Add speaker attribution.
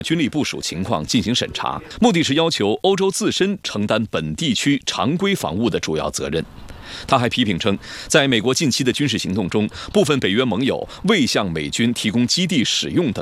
Speaker 1: 军力部署情况进行审查，目的是要求欧洲自身承担本地区常规防务的主要责任。他还批评称，在美国近期的军事行动中，部分北约盟友未向美军提供基地使用等